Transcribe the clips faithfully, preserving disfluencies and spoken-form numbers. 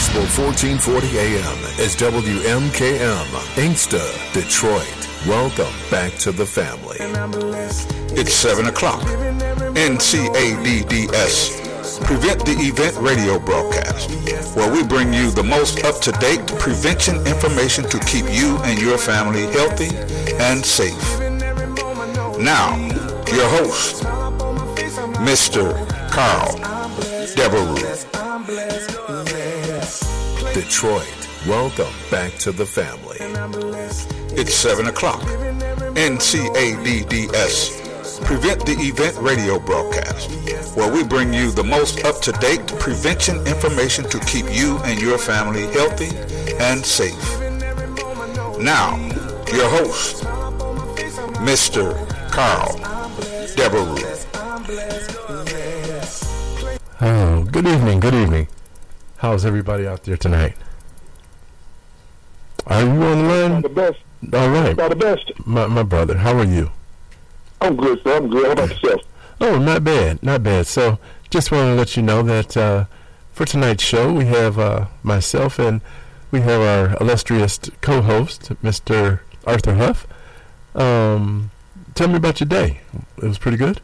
Gospel fourteen forty A M is W M K M, Inkster, Detroit. Welcome back to the family. It's seven o'clock. N C A D D S. Prevent the Event radio broadcast, where we bring you the most up-to-date prevention information to keep you and your family healthy and safe. Now, your host, Mister Carl Devereaux. Detroit, welcome back to the family. It's seven o'clock. N C A D D S. Prevent the Event radio broadcast, where we bring you the most up-to-date prevention information to keep you and your family healthy and safe. Now, your host, Mister Carl Devereaux. Oh, good evening, good evening. How's everybody out there tonight? Are you on the line? The best. All right. By the best. My, my brother, how are you? I'm good, sir. I'm good. How about yourself? Oh, not bad, not bad. So, just want to let you know that uh, for tonight's show, we have uh, myself and we have our illustrious co-host, Mister Arthur Huff. Um, tell me about your day. It was pretty good?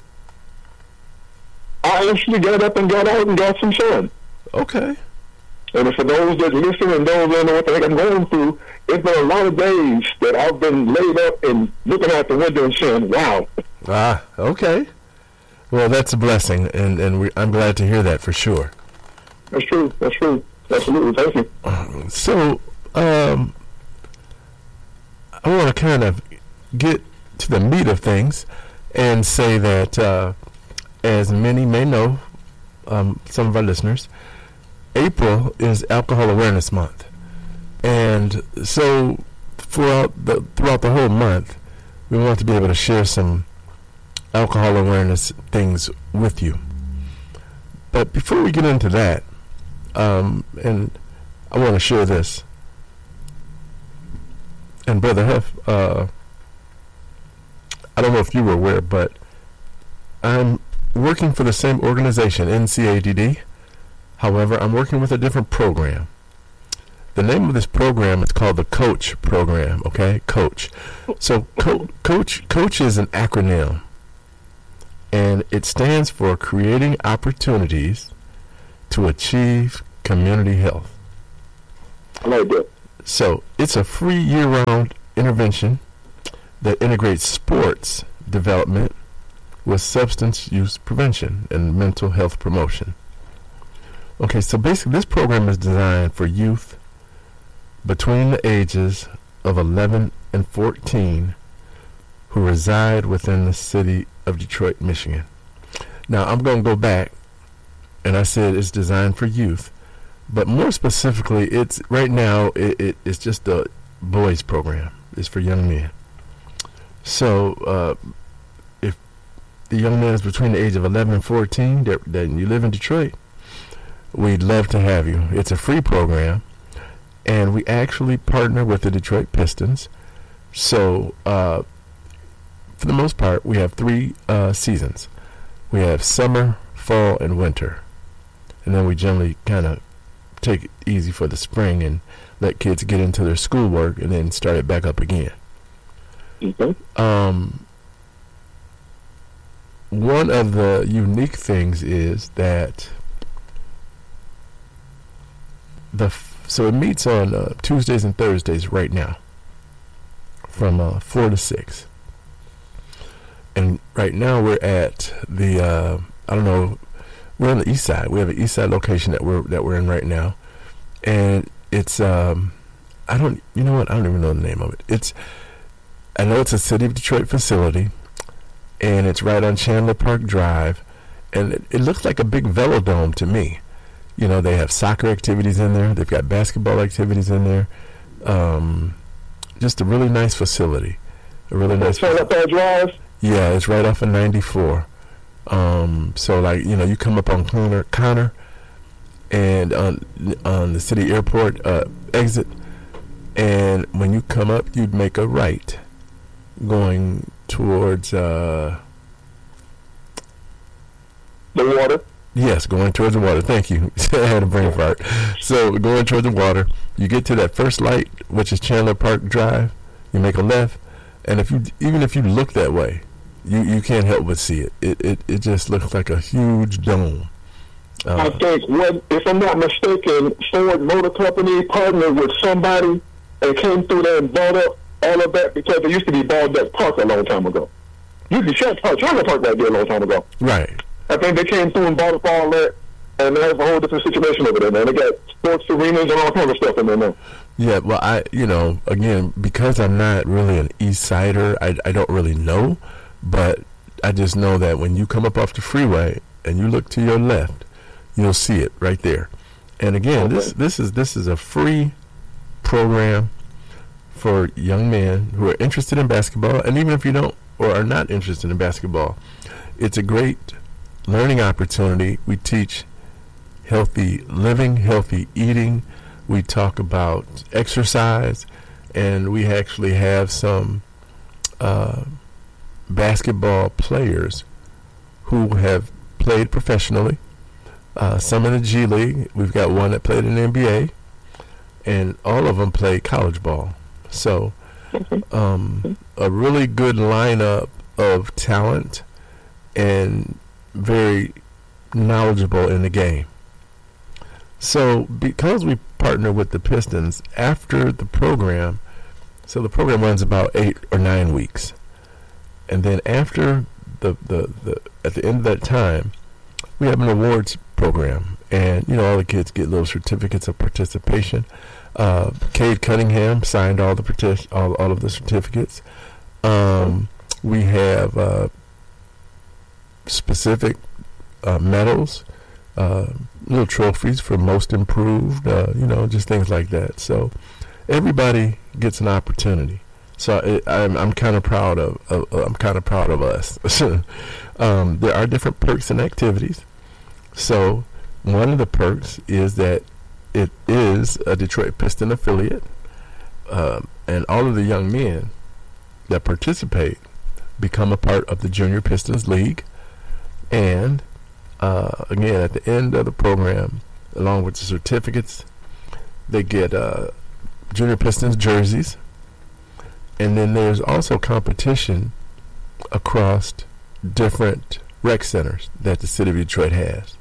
I actually got up and got out and got some sun. Okay. And for those that listen and those that know what the heck I'm going through, it's been a lot of days that I've been laid up and looking out the window and saying, wow. Ah, okay. Well, that's a blessing, and, and we, I'm glad to hear that for sure. That's true. That's true. Absolutely. Thank you. So, um, I want to kind of get to the meat of things and say that, uh, as many may know, um, some of our listeners, April is Alcohol Awareness Month. And so throughout the, throughout the whole month, we want to be able to share some alcohol awareness things with you. But before we get into that, um, and I want to share this. And Brother Huff, uh, I don't know if you were aware, but I'm working for the same organization, N C A D D. However, I'm working with a different program. The name of this program is called the COACH program, okay? COACH. So Co- COACH, COACH is an acronym, and it stands for Creating Opportunities to Achieve Community Health. I like that. So it's a free year-round intervention that integrates sports development with substance use prevention and mental health promotion. Okay, so basically this program is designed for youth between the ages of eleven and fourteen who reside within the city of Detroit, Michigan. Now, I'm going to go back, and I said it's designed for youth, but more specifically, it's right now, it, it, it's just a boys program. It's for young men. So, uh, if the young man is between the age of eleven and fourteen, that, that you live in Detroit, we'd love to have you. It's a free program, and we actually partner with the Detroit Pistons. So, uh, for the most part, we have three uh, seasons. We have summer, fall, and winter. And then we generally kind of take it easy for the spring and let kids get into their schoolwork and then start it back up again. Mm-hmm. Um, one of the unique things is that The f- so it meets on uh, Tuesdays and Thursdays right now from uh, four to six. And right now we're at the, uh, I don't know, we're on the east side. We have an east side location that we're that we're in right now. And it's, um, I don't, you know what, I don't even know the name of it. It's, I know it's a City of Detroit facility, and it's right on Chandler Park Drive. And it, it looks like a big velodrome to me. You know, they have soccer activities in there. They've got basketball activities in there. Um, just a really nice facility. A really nice. Chandler Park Drive? Yeah, it's right off of ninety-four. Um, so, like, you know, you come up on Connor, Connor and on, on the city airport uh, exit, and when you come up, you'd make a right going towards... Uh, the water? Yes, going towards the water. Thank you. I had a brain fart. So going towards the water, you get to that first light, which is Chandler Park Drive. You make a left, and if you even if you look that way, you, you can't help but see it. It it it just looks like a huge dome. Uh, I think, what, if I'm not mistaken, Ford Motor Company partnered with somebody and came through there and bought up all of that, because there used to be Baldeck Park a long time ago. You could shut Park, Chandler Park right there a long time ago. Right. I think they came through and bought up all that, and they have a whole different situation over there, man. They got sports arenas and all kinds of stuff in there now. Yeah, well, I, you know, again, because I'm not really an East Sider, I, I don't really know, but I just know that when you come up off the freeway and you look to your left, you'll see it right there. And again, okay. this this is this is a free program for young men who are interested in basketball, and even if you don't or are not interested in basketball, it's a great learning opportunity. We teach healthy living, healthy eating. We talk about exercise, and we actually have some uh, basketball players who have played professionally. Uh, some in the G League. We've got one that played in the N B A, and all of them play college ball. So um, a really good lineup of talent and very knowledgeable in the game. So because we partner with the Pistons, after the program, so the program runs about eight or nine weeks. And then after the, the, the at the end of that time, we have an awards program, and you know, all the kids get little certificates of participation. Uh, Cade Cunningham signed all the partic- all, all of the certificates. Um, we have uh, specific uh, medals, uh, little trophies for most improved, uh, you know, just things like that. So everybody gets an opportunity. So it, I'm I'm kind of proud of, of I'm kind of proud of us. um, there are different perks and activities. So one of the perks is that it is a Detroit Piston affiliate, um, and all of the young men that participate become a part of the Junior Pistons League. And uh, again, at the end of the program, along with the certificates, they get uh, Junior Pistons jerseys. And then there's also competition across different rec centers that the city of Detroit has.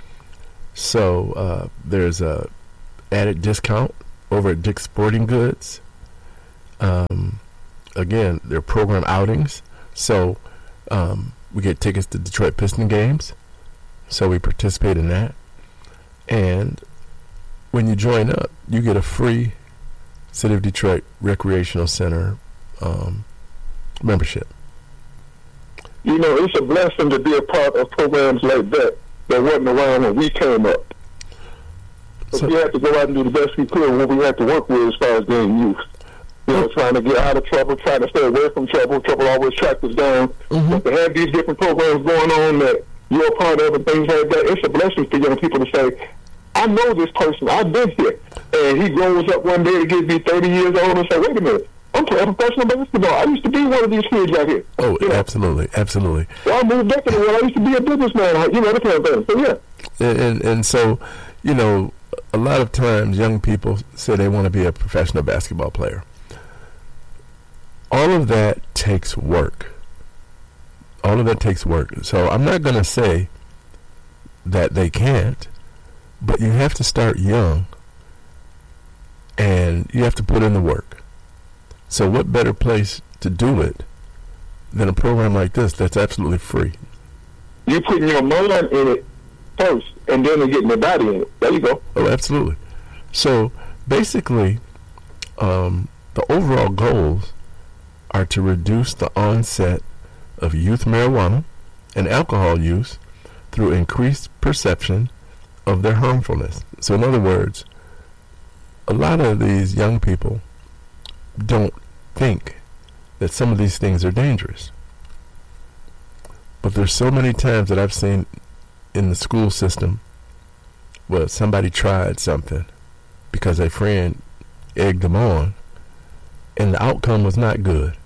So uh, there's a added discount over at Dick's Sporting Goods. Um, again, there are program outings. So um, we get tickets to Detroit Piston games. So we participate in that. And when you join up, you get a free City of Detroit Recreational Center um, membership. You know, it's a blessing to be a part of programs like that that wasn't around when we came up. So we had to go out and do the best we could when we had to work with as far as being youth. You know, trying to get out of trouble, trying to stay away from trouble. Trouble always tracked us down. Mm-hmm. But to have these different programs going on that you're a part of and things like that, it's a blessing for young people to say, I know this person, I've been here. And he grows up one day to get be thirty years old and say, wait a minute, I'm playing professional basketball. I used to be one of these kids right here. Oh, you know? absolutely, absolutely. Well, I moved back in the world. I used to be a businessman, you know, that kind of thing. So, yeah. And, and, and so, you know, a lot of times young people say they want to be a professional basketball player. All of that takes work. All of that takes work. So I'm not going to say that they can't, but you have to start young, and you have to put in the work. So what better place to do it than a program like this that's absolutely free? You're putting your mind in it first, and then you're getting your body in it. There you go. Oh, absolutely. So basically, um, the overall goals are to reduce the onset of youth marijuana and alcohol use through increased perception of their harmfulness. So in other words, a lot of these young people don't think that some of these things are dangerous. But there's so many times that I've seen in the school system where somebody tried something because a friend egged them on, and the outcome was not good.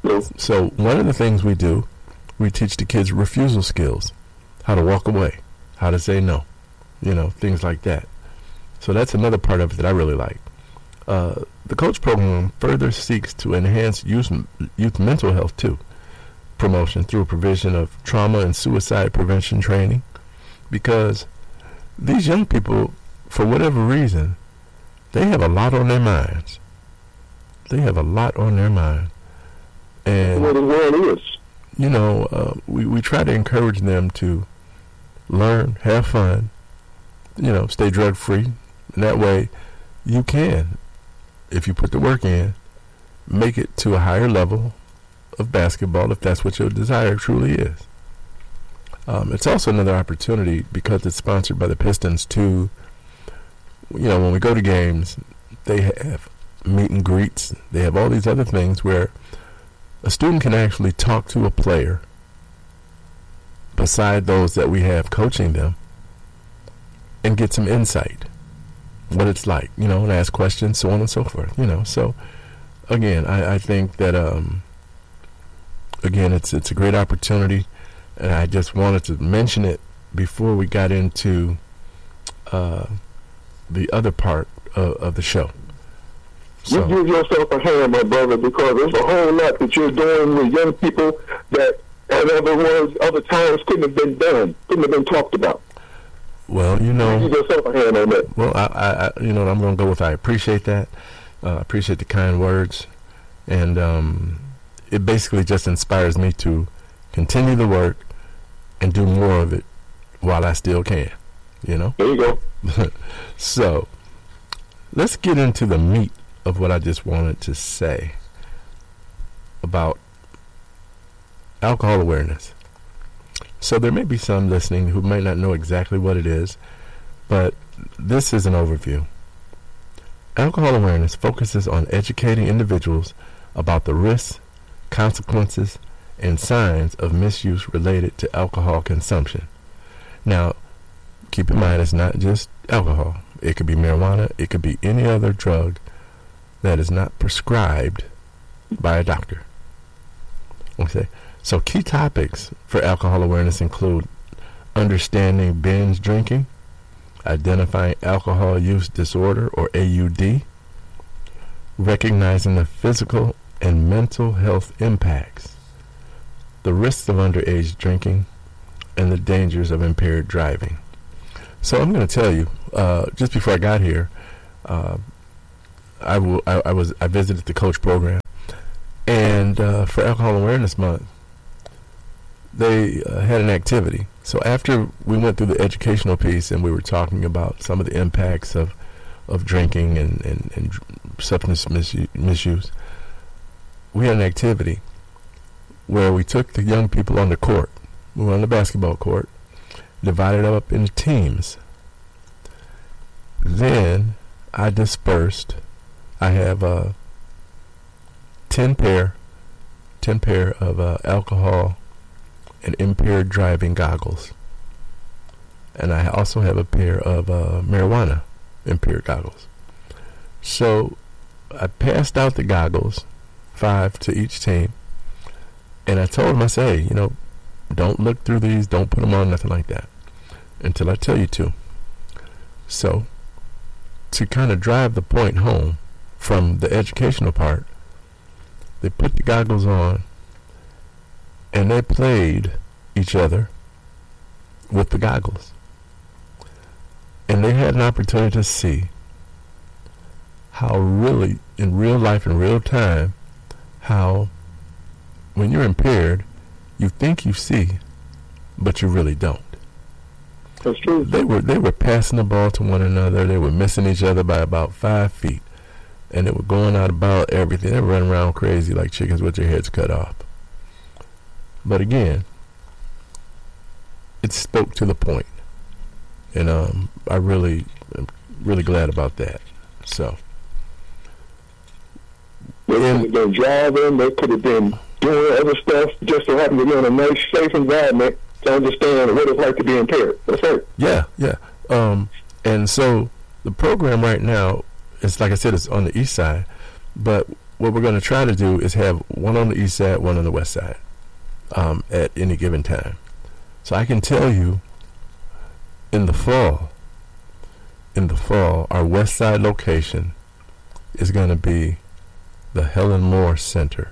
So one of the things we do, we teach the kids refusal skills, how to walk away. how to say no, you know, things like that. So that's another part of it that I really like. Uh, the coach program further seeks to enhance youth, youth mental health too, promotion through provision of trauma and suicide prevention training, because these young people, for whatever reason, they have a lot on their minds. They have a lot on their mind. And what the world is. You know, uh, we, we try to encourage them to learn, have fun, you know, stay drug-free. And that way you can, if you put the work in, make it to a higher level of basketball if that's what your desire truly is. Um, it's also another opportunity, because it's sponsored by the Pistons, to, you know, when we go to games, they have meet and greets. They have all these other things where a student can actually talk to a player beside those that we have coaching them and get some insight, what it's like, you know, and ask questions, so on and so forth, you know. So, again, I, I think that, um, again, it's it's a great opportunity, and I just wanted to mention it before we got into uh, the other part of, of the show. So. You give yourself a hand, my brother, because there's a whole lot that you're doing with young people that at other ones, other times couldn't have been done, couldn't have been talked about. Well, you know, you give yourself a hand on that. Well, I, I, I you know, I'm going to go with I appreciate that. I uh, appreciate the kind words, and um, it basically just inspires me to continue the work and do more of it while I still can. You know. There you go. So, let's get into the meat of what I just wanted to say about alcohol awareness. So there may be some listening who might not know exactly what it is, but this is an overview. Alcohol awareness focuses on educating individuals about the risks, consequences, and signs of misuse related to alcohol consumption. Now, keep in mind, it's not just alcohol. It could be marijuana. It could be any other drug that is not prescribed by a doctor. Okay, so key topics for alcohol awareness include understanding binge drinking, identifying alcohol use disorder or A U D, recognizing the physical and mental health impacts, the risks of underage drinking, and the dangers of impaired driving. So I'm going to tell you, uh, just before I got here, uh, I, w- I, I was I visited the coach program, and uh, for Alcohol Awareness Month, they uh, had an activity. So after we went through the educational piece and we were talking about some of the impacts of of drinking and, and, and substance misu- misuse, we had an activity where we took the young people on the court. We were on the basketball court, divided up into teams. Then I dispersed. I have uh, ten pair, ten pair of uh, alcohol and impaired driving goggles, and I also have a pair of uh, marijuana impaired goggles. So I passed out the goggles, five to each team, and I told them, I say, hey, you know, don't look through these, don't put them on, nothing like that, until I tell you to. So to kind of drive the point home from the educational part, they put the goggles on and they played each other with the goggles. And they had an opportunity to see how really, in real life, in real time, how when you're impaired, you think you see, but you really don't. That's true. They were they were passing the ball to one another. They were missing each other by about five feet. And they were going out about everything. They were running around crazy like chickens with their heads cut off. But again, it spoke to the point. And um, I really, am really glad about that. So. They could have been driving. They could have been doing other stuff just so happen to be in a nice, safe environment to understand what it's like to be impaired. That's right. Yeah, yeah. Um, and so the program right now, it's like I said, it's on the east side, but what we're going to try to do is have one on the east side, one on the west side, um, at any given time. So I can tell you in the fall, in the fall, our West Side location is going to be the Helen Moore Center.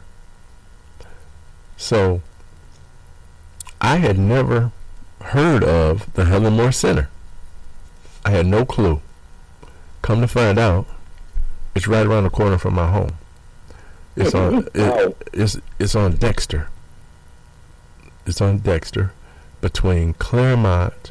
So I had never heard of the Helen Moore Center. I had no clue. Come to find out, it's right around the corner from my home. It's on it, it's it's on Dexter. It's on Dexter, between Claremont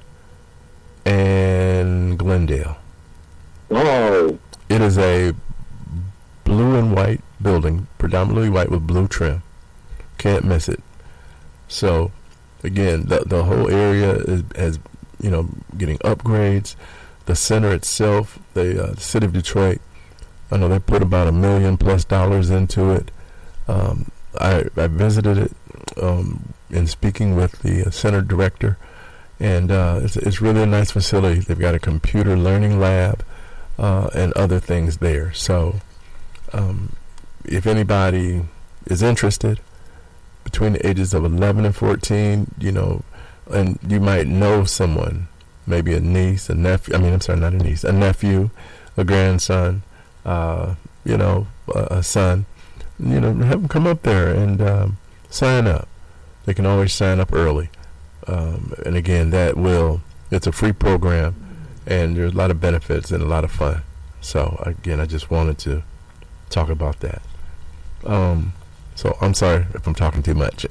and Glendale. Oh. It is a blue and white building, predominantly white with blue trim. Can't miss it. So, again, the the whole area is, has, you know, getting upgrades. The center itself, the, uh, the city of Detroit, I know they put about a million plus dollars into it. Um, I, I visited it um, in speaking with the uh, center director, and uh, it's, it's really a nice facility. They've got a computer learning lab uh, and other things there. So um, if anybody is interested, between the ages of eleven and fourteen, you know, and you might know someone, maybe a niece, a nephew, I mean, I'm sorry, not a niece, a nephew, a grandson, uh, you know, a, a son, you know, have them come up there and um, sign up. They can always sign up early. Um, and again, that will, it's a free program, and there's a lot of benefits and a lot of fun. So, again, I just wanted to talk about that. Um, so, I'm sorry if I'm talking too much.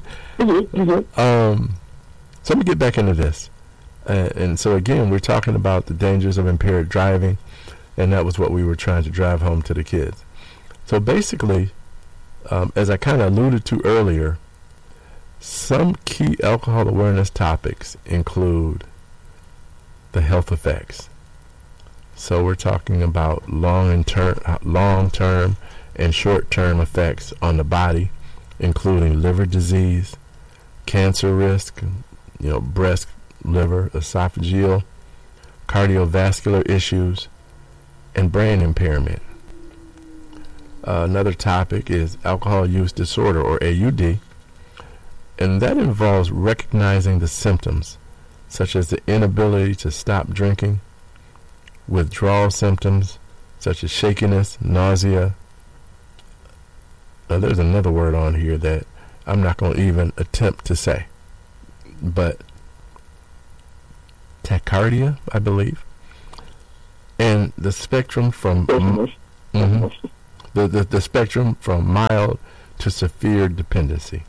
um, so, let me get back into this. Uh, and so, again, we're talking about the dangers of impaired driving, and that was what we were trying to drive home to the kids. So, basically, um, as I kind of alluded to earlier, some key alcohol awareness topics include the health effects. So we're talking about long and ter- long-term and short-term effects on the body, including liver disease, cancer risk, you know, breast, liver, esophageal, cardiovascular issues, and brain impairment. Uh, another topic is alcohol use disorder, or A U D, and that involves recognizing the symptoms, such as the inability to stop drinking, withdrawal symptoms, such as shakiness, nausea. Now, there's another word on here that I'm not going to even attempt to say, but tachycardia, I believe, and the spectrum from mm-hmm, the, the the spectrum from mild to severe dependency.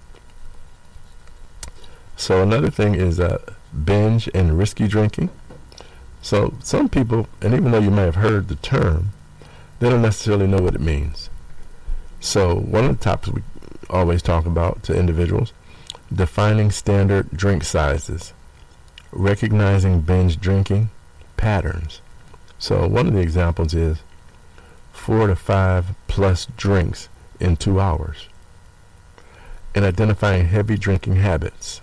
So another thing is uh, binge and risky drinking. So some people, and even though you may have heard the term, they don't necessarily know what it means. So one of the topics we always talk about to individuals, defining standard drink sizes, recognizing binge drinking patterns. So one of the examples is four to five plus drinks in two hours, and identifying heavy drinking habits.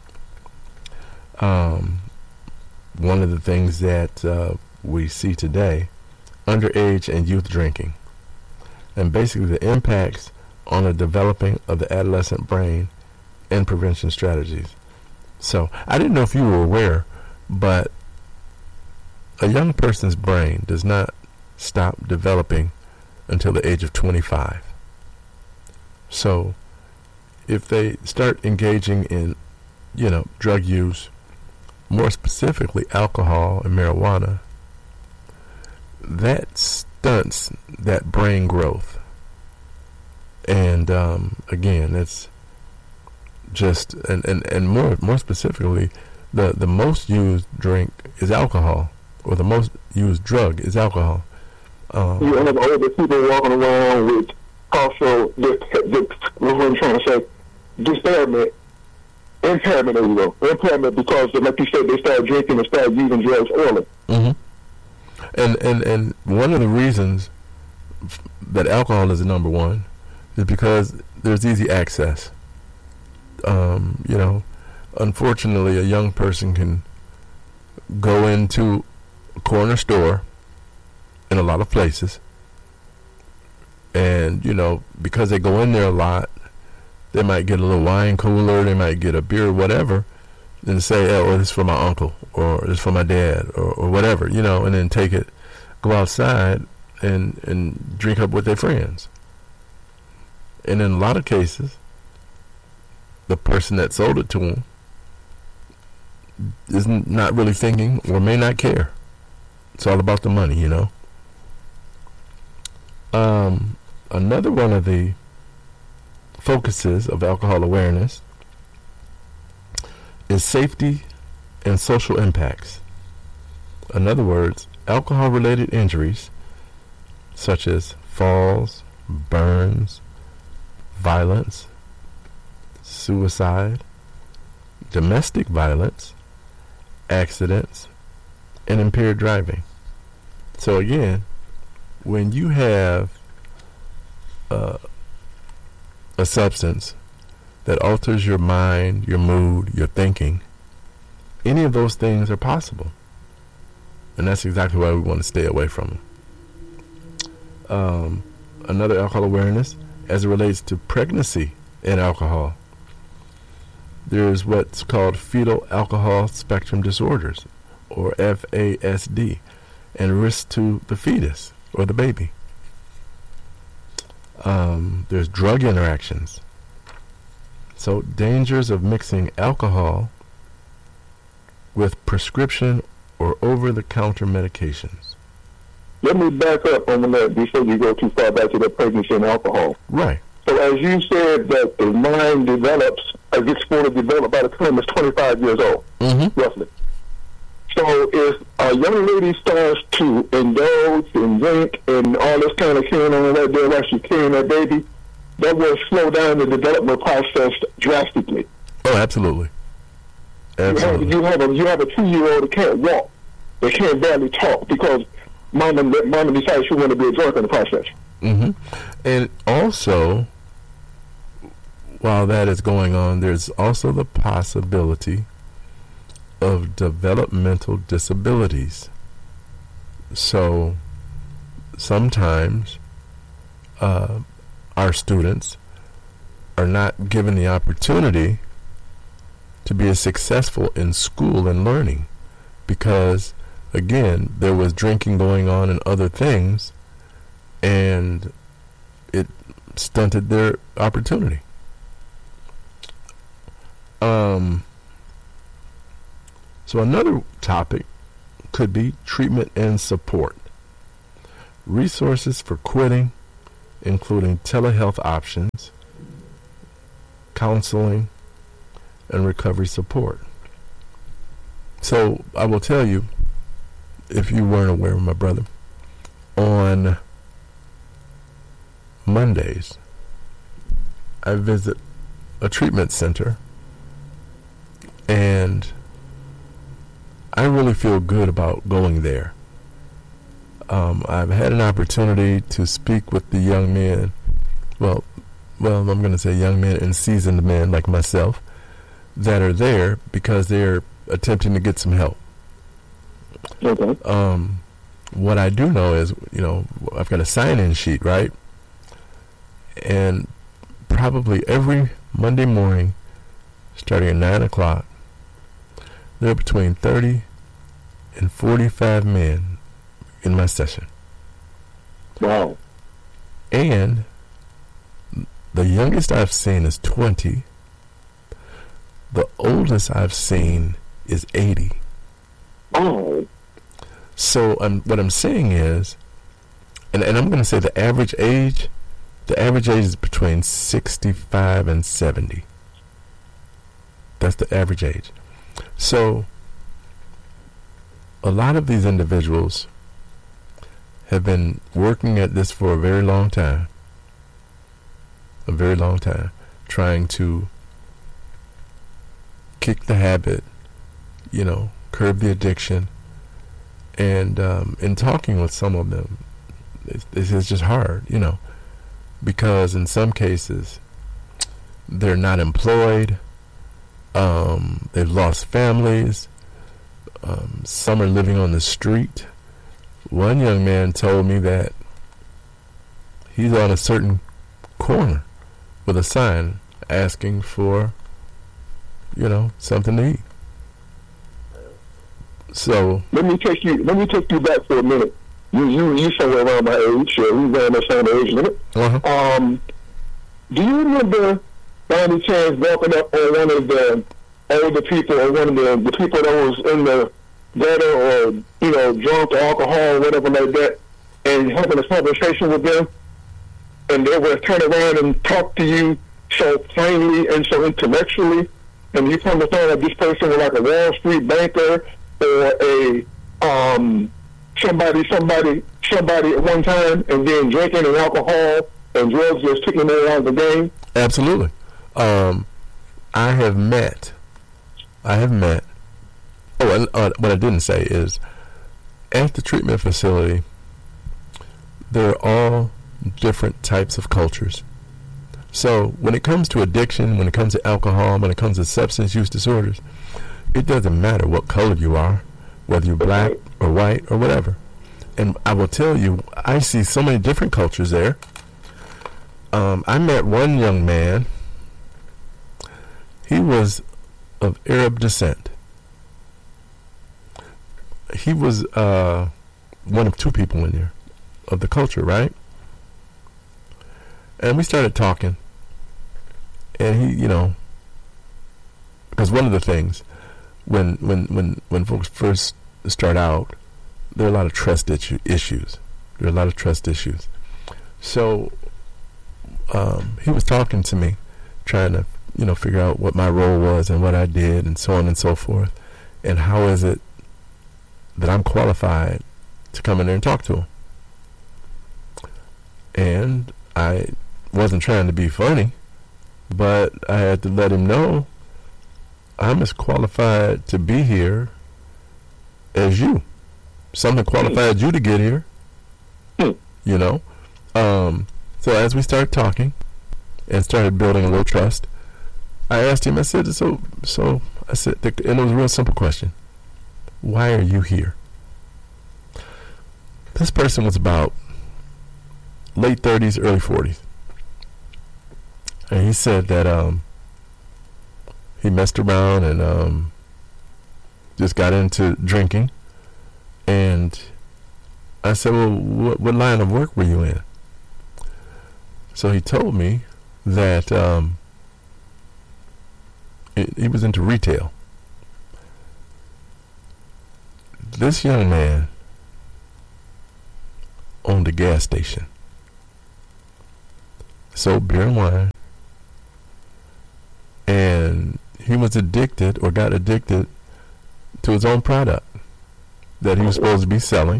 Um, one of the things that uh, we see today, underage and youth drinking, and basically the impacts on the developing of the adolescent brain and prevention strategies. So I didn't know if you were aware, but a young person's brain does not stop developing until the age of twenty-five. So if they start engaging in, you know, drug use, more specifically alcohol and marijuana, that stunts that brain growth. And um, again, it's just, and, and, and more more specifically, the, the most used drink is alcohol, or the most used drug is alcohol. Um, you have older people walking around with also, the, the, what I'm trying to say, disparagement. Impairment, there you go. Impairment because, like you said, they start drinking and start using drugs early. Mm-hmm. And, and and one of the reasons f- that alcohol is the number one is because there's easy access. Um, you know, unfortunately, a young person can go into a corner store in a lot of places, and, you know, because they go in there a lot, they might get a little wine cooler, they might get a beer, whatever, and say, oh, well, this is for my uncle, or this is for my dad, or, or whatever, you know, and then take it, go outside and and drink up with their friends. And in a lot of cases, the person that sold it to them is not really thinking or may not care. It's all about the money, you know. Um, another one of the focuses of alcohol awareness is safety and social impacts. In other words, alcohol-related injuries such as falls, burns, violence, suicide, domestic violence, accidents, and impaired driving. So again, when you have uh, a substance that alters your mind, your mood, your thinking, any of those things are possible. And that's exactly why we want to stay away from them. Um, another alcohol awareness as it relates to pregnancy and alcohol. There's what's called fetal alcohol spectrum disorders, or F A S D, and risk to the fetus or the baby. Um, there's drug interactions. So dangers of mixing alcohol with prescription or over-the-counter medications. Let me back up on that before you go too far back to the pregnancy and alcohol. Right. So as you said that the mind develops, as it's going to develop by the time it's twenty-five years old, Mm-hmm. roughly. So if a young lady starts to indulge and drink and all this kind of carrying on right there while she's carrying that baby, that will slow down the development process drastically. Oh, absolutely. Absolutely. You have, you have a you have a two-year-old that can't walk, that can't barely talk because mama mama decides she want to be a drunk in the process. Mm-hmm. And also, while that is going on, there's also the possibility of developmental disabilities. So sometimes uh, our students are not given the opportunity to be as successful in school and learning because, again, there was drinking going on and other things, and it stunted their opportunity. Um, so another topic could be treatment and support. Resources for quitting, including telehealth options, counseling, and recovery support. So I will tell you, if you weren't aware, my brother, on Mondays, I visit a treatment center, and I really feel good about going there. Um, I've had an opportunity to speak with the young men, well, well, I'm going to say young men and seasoned men like myself, that are there because they're attempting to get some help. Okay. Um, what I do know is, you know, I've got a sign-in sheet, right? And probably every Monday morning, starting at nine o'clock, there are between thirty and forty-five men in my session. Wow. And the youngest I've seen is twenty. The oldest I've seen is eighty. Oh. So um, what I'm saying is, and, and I'm going to say the average age, the average age is between sixty-five and seventy. That's the average age. So a lot of these individuals have been working at this for a very long time, a very long time, trying to kick the habit, you know, curb the addiction. And um, in talking with some of them, it's, it's just hard, you know, because in some cases they're not employed, um, they've lost families, um, some are living on the street. One young man told me that he's on a certain corner with a sign asking for, you know, something to eat. So let me take you. Let me take you back for a minute. You you you somewhere around my age. Sure, we ran the same age limit. Uh-huh. Um, do you remember by any chance walking up on one of the older people or one of the, the people that was in the gutter or you know drunk or alcohol or whatever like that, and having a conversation with them, and they would turn around and talk to you so plainly and so intellectually, and you come to find that this person was like a Wall Street banker or a um, somebody, somebody, somebody at one time, and then drinking and alcohol and drugs just taking them out of the game? Absolutely. Um, I have met, I have met, oh, and, uh, what I didn't say is, at the treatment facility, there are all different types of cultures. So when it comes to addiction, when it comes to alcohol, when it comes to substance use disorders, it doesn't matter what color you are, whether you're black or white or whatever. And I will tell you, I see so many different cultures there. Um, I met one young man. He was of Arab descent. He was uh, one of two people in there of the culture, right? And we started talking. And he, you know, because one of the things, when when when when folks first start out, there are a lot of trust issue, issues. There are a lot of trust issues. So um, he was talking to me, trying to, you know, figure out what my role was and what I did and so on and so forth. And how is it that I'm qualified to come in there and talk to him? And I wasn't trying to be funny, but I had to let him know I'm as qualified to be here as you. Something qualified you to get here, you know. Um, so as we started talking and started building a little trust, I asked him, I said, so, so I said, and it was a real simple question. Why are you here? This person was about late thirties, early forties. And he said that um, he messed around and um, just got into drinking. And I said, well, what, what line of work were you in? So he told me that um, it, he was into retail. This young man owned a gas station, sold beer and wine, and he was addicted or got addicted to his own product that he was supposed to be selling,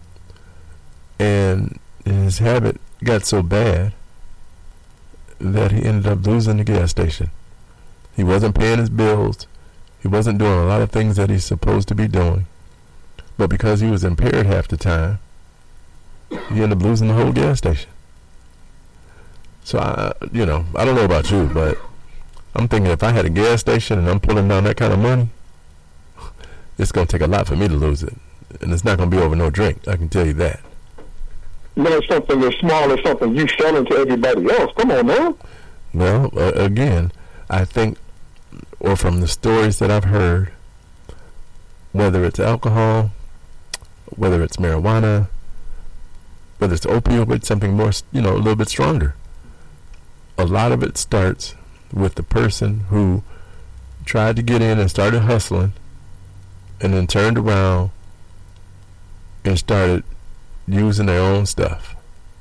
and his habit got so bad that he ended up losing the gas station. He wasn't paying his bills. He wasn't doing a lot of things that he's supposed to be doing, but because he was impaired half the time, he ended up losing the whole gas station. So I, you know, I don't know about you, but I'm thinking if I had a gas station and I'm pulling down that kind of money, it's going to take a lot for me to lose it. And it's not going to be over no drink. I can tell you that. Man, something as small as something you selling to everybody else. Come on, man. Well, uh, again, I think, or from the stories that I've heard, whether it's alcohol, whether it's marijuana, whether it's opioid, something more, you know, a little bit stronger. A lot of it starts with the person who tried to get in and started hustling and then turned around and started using their own stuff.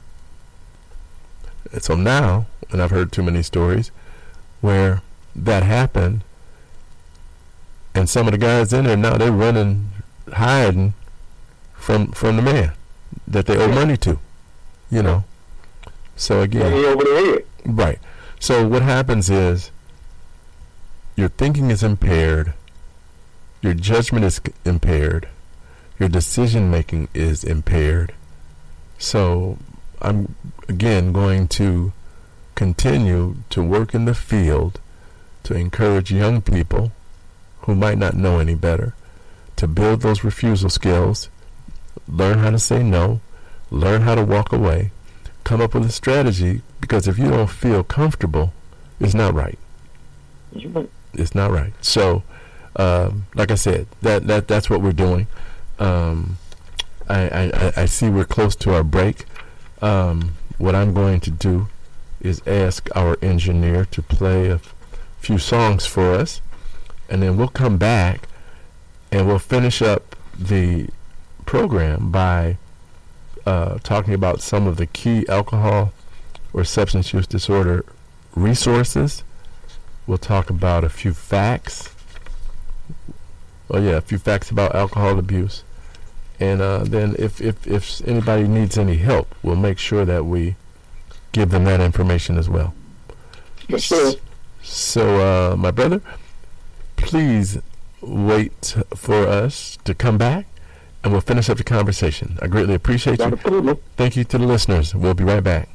And so now, and I've heard too many stories where that happened, and some of the guys in there now, they're running, hiding from from the man that they owe money to, you know. So again, money over their head. Right. So what happens is your thinking is impaired, your judgment is impaired, your decision making is impaired. So I'm again going to continue to work in the field to encourage young people who might not know any better to build those refusal skills, learn how to say no, learn how to walk away, come up with a strategy, because if you don't feel comfortable, it's not right. It's not right. So uh, like I said, that, that that's what we're doing. Um, I, I, I see we're close to our break. Um, what I'm going to do is ask our engineer to play a f- few songs for us, and then we'll come back and we'll finish up the program by uh, talking about some of the key alcohol or substance use disorder resources. We'll talk about a few facts. Oh yeah, a few facts about alcohol abuse. And uh, then if, if, if anybody needs any help, we'll make sure that we give them that information as well. Yes, sir. So, uh, my brother, please wait for us to come back, and we'll finish up the conversation. I greatly appreciate you. Thank you to the listeners. We'll be right back.